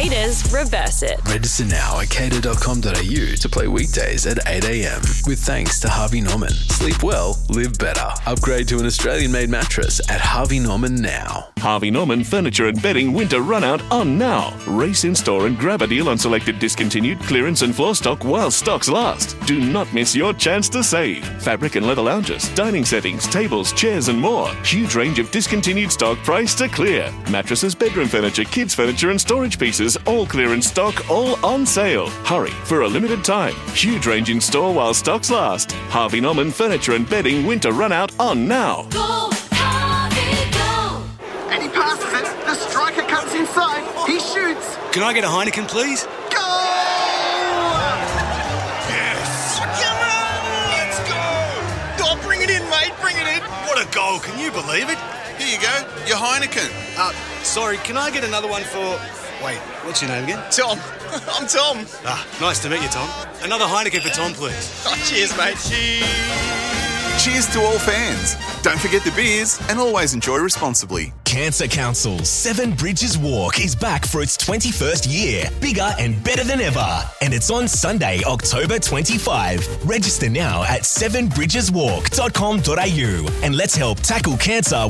Cater's Reverse It. Register now at cater.com.au to play weekdays at 8 a.m. with thanks to Harvey Norman. Sleep well, live better. Upgrade to an Australian-made mattress at Harvey Norman now. Harvey Norman Furniture and Bedding winter run out on now. Race in store and grab a deal on selected discontinued, clearance and floor stock while stocks last. Do not miss your chance to save. Fabric and leather lounges, dining settings, tables, chairs and more. Huge range of discontinued stock priced to clear. Mattresses, bedroom furniture, kids furniture and storage pieces, all clearance stock, all on sale. Hurry for a limited time. Huge range in store while stocks last. Harvey Norman Furniture and Bedding winter run out on now. Go, Harvey, go! And he passes it. The striker comes inside. He shoots. Can I get a Heineken, please? Goal! Yes! Come on! Let's go! Oh, bring it in, mate. Bring it in. What a goal. Can you believe it? Here you go, your Heineken. Sorry, can I get another one for... Wait, what's your name again? Tom. I'm Tom. Nice to meet you, Tom. Another Heineken for Tom, please. Oh, cheers, mate. Cheers to all fans. Don't forget the beers and always enjoy responsibly. Cancer Council's Seven Bridges Walk is back for its 21st year, bigger and better than ever. And it's on Sunday, October 25. Register now at sevenbridgeswalk.com.au and let's help tackle cancer